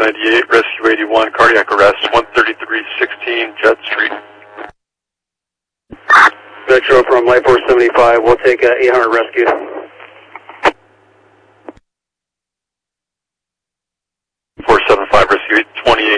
598, rescue 81, cardiac arrest, 13316 Judd Street. Metro from Life Force 75, we'll take 800 rescue. Rescue 28.